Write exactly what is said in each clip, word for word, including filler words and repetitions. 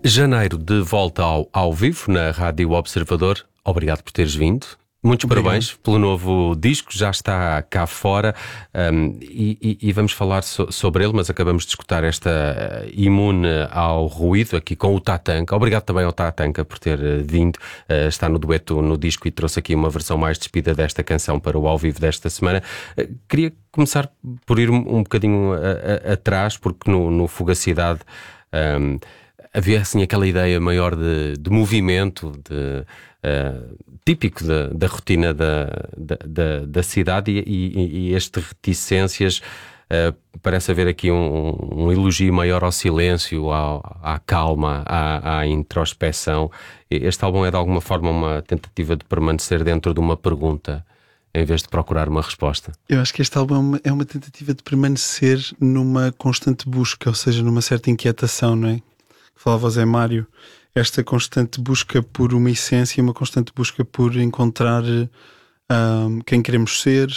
Janeiro de volta ao, ao vivo na Rádio Observador. Obrigado por teres vindo. Muitos Obrigado. Parabéns pelo novo disco, já está cá fora um, e, e, e vamos falar so, sobre ele, mas acabamos de escutar esta uh, Imune ao Ruído aqui com o Tatanka. Obrigado também ao Tatanka por ter uh, vindo, uh, está no dueto no disco e trouxe aqui uma versão mais despida desta canção para o ao vivo desta semana. Uh, queria começar por ir um, um bocadinho a, a, atrás, porque no, no Fugacidade um, havia assim aquela ideia maior de, de movimento, de... Uh, típico da, da rotina da, da, da, da cidade e, e, e este reticências uh, parece haver aqui um, um elogio maior ao silêncio, ao, à calma, à, à introspeção. Este álbum é de alguma forma uma tentativa de permanecer dentro de uma pergunta em vez de procurar uma resposta. Eu acho que este álbum é uma, é uma tentativa de permanecer numa constante busca, ou seja, numa certa inquietação, não é? Falava o Zé Mário, esta constante busca por uma essência, uma constante busca por encontrar um, quem queremos ser,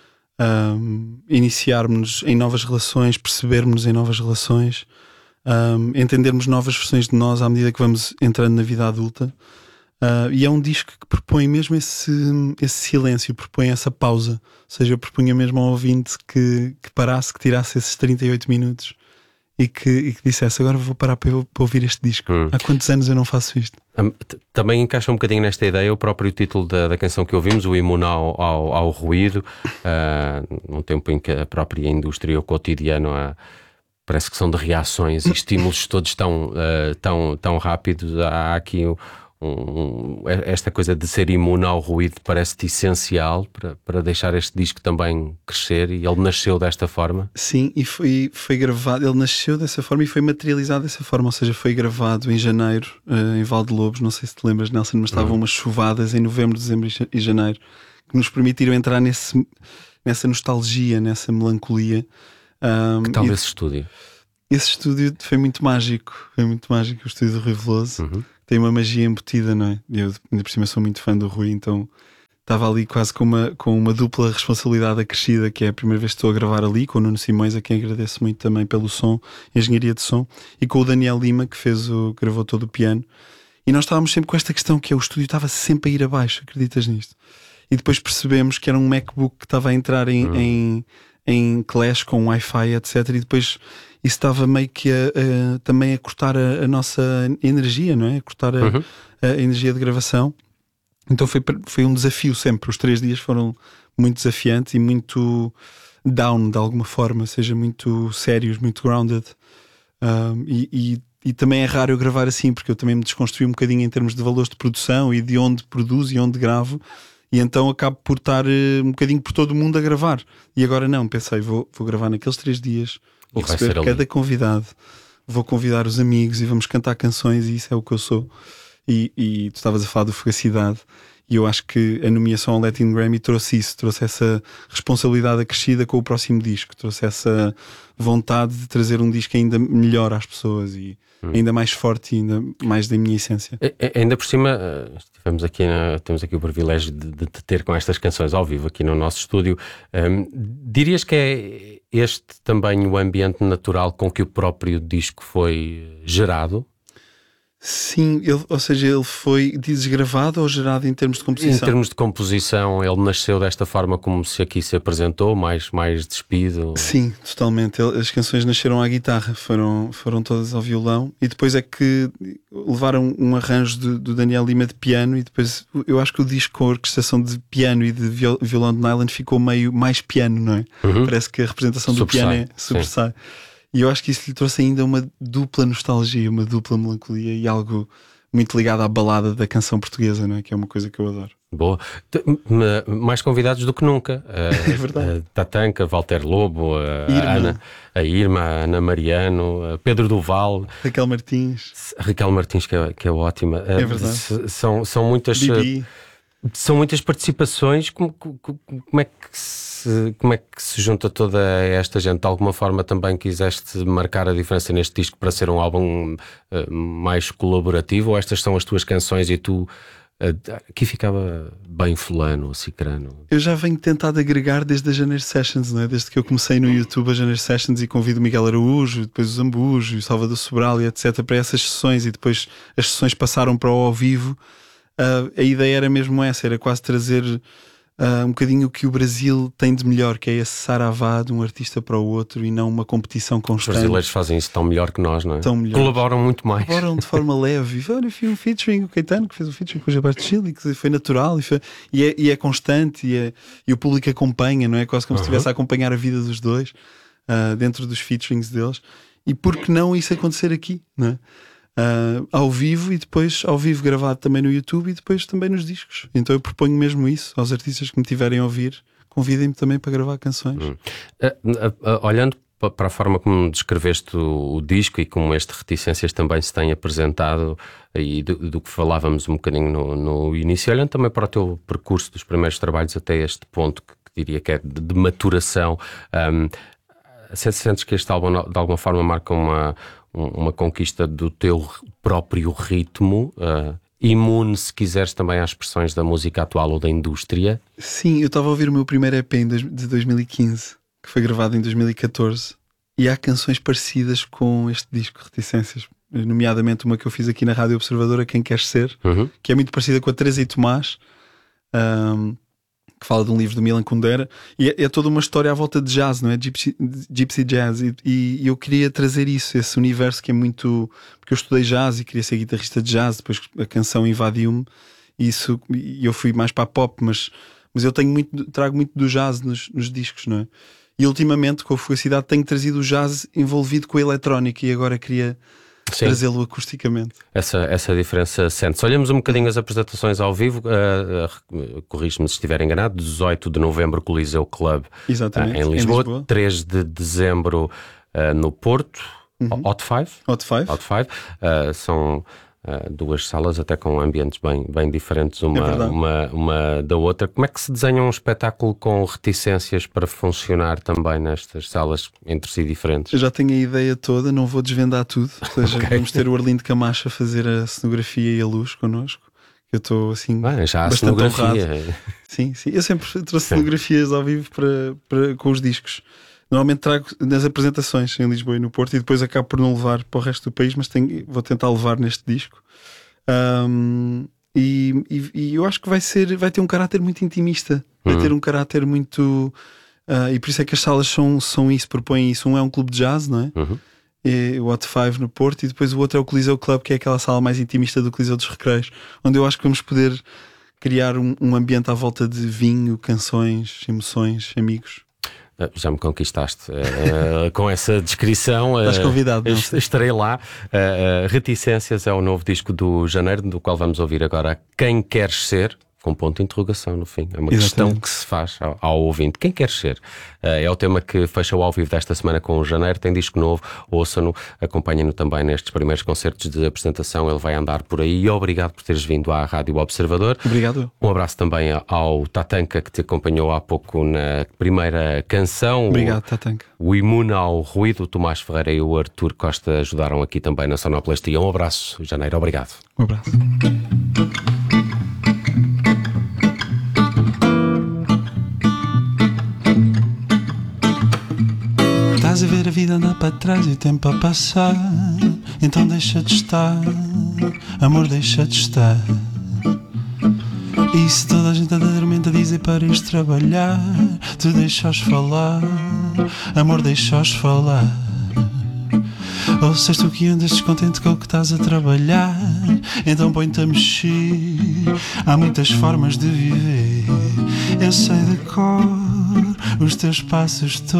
um, iniciarmos-nos em novas relações, percebermos em novas relações, um, entendermos novas versões de nós à medida que vamos entrando na vida adulta. Uh, e é um disco que propõe mesmo esse, esse silêncio, propõe essa pausa. Ou seja, eu propunha mesmo ao ouvinte que, que parasse, que tirasse esses trinta e oito minutos E que, e que dissesse, agora vou parar para, para ouvir este disco. Hum. Há quantos anos eu não faço isto? Também encaixa um bocadinho nesta ideia o próprio título da, da canção que ouvimos, o Imune ao, ao, ao Ruído, uh, num tempo em que a própria indústria, o cotidiano, uh, parece que são de reações e estímulos todos tão, uh, tão, tão rápidos. Há aqui um, um, esta coisa de ser imune ao ruído parece-te essencial para, para deixar este disco também crescer, e ele nasceu desta forma. Sim, e foi, foi gravado, ele nasceu dessa forma e foi materializado dessa forma, ou seja, foi gravado em janeiro, uh, em Valdelobos, não sei se te lembras, Nelson, mas estavam uhum. umas chuvadas em novembro, dezembro e janeiro que nos permitiram entrar nesse, nessa nostalgia, nessa melancolia. Um, que tal esse estúdio? Esse estúdio foi muito mágico, foi muito mágico, o estúdio do Rui Veloso. Uhum. Tem uma magia embutida, não é? Eu, ainda por cima, sou muito fã do Rui, então estava ali quase com uma, com uma dupla responsabilidade acrescida, que é a primeira vez que estou a gravar ali, com o Nuno Simões, a quem agradeço muito também pelo som, engenharia de som, e com o Daniel Lima, que fez o, gravou todo o piano. E nós estávamos sempre com esta questão, que é o estúdio estava sempre a ir abaixo, acreditas nisto? E depois percebemos que era um MacBook que estava a entrar em, uhum. em, em clash com Wi-Fi, etcétera. E depois isso estava meio que a, a, também a cortar a, a nossa energia, não é? A cortar a, uhum. a energia de gravação. Então foi, foi um desafio sempre. Os três dias foram muito desafiantes e muito down de alguma forma, ou seja, muito sérios, muito grounded. Um, e, e, e também é raro eu gravar assim, porque eu também me desconstruí um bocadinho em termos de valores de produção e de onde produzo e onde gravo. E então acabo por estar uh, um bocadinho por todo o mundo a gravar. E agora não, pensei, vou, vou gravar naqueles três dias. Vou receber cada ali. convidado, vou convidar os amigos e vamos cantar canções, e isso é o que eu sou. E, e tu estavas a falar do Fugacidade, e eu acho que a nomeação ao Latin Grammy trouxe isso, trouxe essa responsabilidade acrescida com o próximo disco, trouxe essa vontade de trazer um disco ainda melhor às pessoas e hum. ainda mais forte e ainda mais da minha essência. E, ainda por cima, estivemos aqui na, temos aqui o privilégio de, de te ter com estas canções ao vivo aqui no nosso estúdio. Um, dirias que é este também o ambiente natural com que o próprio disco foi gerado? Sim, ele, ou seja, ele foi desgravado ou gerado em termos de composição? Em termos de composição, ele nasceu desta forma como se aqui se apresentou, mais, mais despido? Sim, totalmente. As canções nasceram à guitarra, foram, foram todas ao violão, e depois é que levaram um arranjo do, do Daniel Lima de piano, e depois eu acho que o disco com a orquestração de piano e de violão de nylon ficou meio mais piano, não é? Uhum. Parece que a representação do sobressai, piano é sobressai. Sim. E eu acho que isso lhe trouxe ainda uma dupla nostalgia, uma dupla melancolia e algo muito ligado à balada da canção portuguesa, não é? Que é uma coisa que eu adoro. Boa. Mais convidados do que nunca. É verdade. A Tatanka, Walter Lobo, a Irma. Ana, a Irma, a Ana Mariano, a Pedro Duval, Raquel Martins. A Raquel Martins, que é, que é ótima. É verdade. São, são muitas... Bibi. São muitas participações. Como, como, é que se, como é que se junta toda esta gente? De alguma forma também quiseste marcar a diferença neste disco para ser um álbum uh, mais colaborativo? Ou estas são as tuas canções e tu aqui ficava bem fulano ou cicrano. Eu já venho tentado agregar desde a Janeiro Sessions, não é? Desde que eu comecei no YouTube a Janeiro Sessions e convido o Miguel Araújo, depois o Zambujo, o Salvador Sobral e etcétera para essas sessões, e depois as sessões passaram para o ao vivo. Uh, a ideia era mesmo essa, era quase trazer uh, um bocadinho o que o Brasil tem de melhor, que é esse saravá de um artista para o outro e não uma competição constante. Os brasileiros fazem isso tão melhor que nós, não é? Tão melhor. Colaboram muito mais. Colaboram de forma leve. Olha, fiz um featuring, o Caetano que fez um featuring com o Gilberto Gil e que foi natural e, foi, e, é, e é constante e, é, e o público acompanha, não é? Quase como uhum. se estivesse a acompanhar a vida dos dois uh, dentro dos featurings deles. E por que não isso acontecer aqui, não é? Uh, ao vivo e depois ao vivo gravado também no YouTube e depois também nos discos. Então eu proponho mesmo isso aos artistas que me tiverem a ouvir, convidem-me também para gravar canções. Hum. Uh, uh, uh, olhando para a forma como descreveste o, o disco e como este Reticências também se tem apresentado e do, do que falávamos um bocadinho no, no início, olhando também para o teu percurso dos primeiros trabalhos até este ponto que, que diria que é de, de maturação, um, sentes que este álbum de alguma forma marca uma uma conquista do teu próprio ritmo, uh, imune, se quiseres, também às expressões da música atual ou da indústria? Sim, eu estava a ouvir o meu primeiro E P de dois mil e quinze, que foi gravado em dois mil e catorze, e há canções parecidas com este disco, Reticências, nomeadamente uma que eu fiz aqui na Rádio Observadora, Quem Queres Ser, uhum. que é muito parecida com a Teresa e Tomás, um, que fala de um livro do Milan Kundera, e é, é toda uma história à volta de jazz, não é? Gypsy, gypsy jazz, e, e eu queria trazer isso, esse universo que é muito... Porque eu estudei jazz e queria ser guitarrista de jazz, depois a canção invadiu-me, e isso, e eu fui mais para a pop, mas, mas eu tenho muito, trago muito do jazz nos, nos discos, não é? E ultimamente, com a Fugacidade, tenho trazido o jazz envolvido com a eletrónica, e agora queria... Sim. Trazê-lo acusticamente. Essa, essa diferença sente-se. Olhamos um bocadinho as apresentações ao vivo, uh, uh, corrijo-me se estiver enganado, dezoito de novembro Coliseu Club uh, em, Lisboa, em Lisboa, três de dezembro uh, no Porto, uhum. Hot Five. Hot Five. Hot Five. Uh, são uh, duas salas até com ambientes bem, bem diferentes uma, é uma, uma da outra. Como é que se desenha um espetáculo com reticências para funcionar também nestas salas entre si diferentes? Eu já tenho a ideia toda, não vou desvendar tudo. Ou seja, okay. Vamos ter o Arlindo Camacho a fazer a cenografia e a luz connosco. Eu estou assim ah, já bastante honrado. É. Sim, sim. Eu sempre trouxe sim. cenografias ao vivo para, para, com os discos. Normalmente trago nas apresentações em Lisboa e no Porto e depois acabo por não levar para o resto do país, mas tenho, vou tentar levar neste disco. Um, e, e, e eu acho que vai ser, vai ter um caráter muito intimista, vai uhum. ter um caráter muito uh, e por isso é que as salas são, são isso, propõem isso. Um é um clube de jazz, não é? Uhum. É o Hot Five no Porto, e depois o outro é o Coliseu Club, que é aquela sala mais intimista do Coliseu dos Recreios, onde eu acho que vamos poder criar um, um ambiente à volta de vinho, canções, emoções, amigos. Já me conquistaste uh, com essa descrição. Estás convidado. Uh, estarei lá. Uh, uh, Reticências é o novo disco do Janeiro, do qual vamos ouvir agora Quem Queres Ser, com ponto de interrogação no fim. É uma Exatamente. Questão que se faz ao, ao ouvinte. Quem quer ser? Uh, é o tema que fecha o ao vivo desta semana com o Janeiro. Tem disco novo, ouça-no, acompanha-no também nestes primeiros concertos de apresentação. Ele vai andar por aí. E obrigado por teres vindo à Rádio Observador. Obrigado. Um abraço também ao Tatanka, que te acompanhou há pouco na primeira canção. Obrigado, Tatanka. O Imune ao Ruído, o Tomás Ferreira e o Artur Costa ajudaram aqui também na sonoplastia. Um abraço, Janeiro. Obrigado. Um abraço. Estás a ver a vida andar para trás e o tempo a passar, então deixa de estar, amor, deixa de estar. E se toda a gente anda dormente a dizer para ires trabalhar, tu deixas falar, amor, deixas falar. Ou se és tu que andas descontente com o que estás a trabalhar, então põe-te a mexer, há muitas formas de viver. Eu sei de cor os teus passos todos.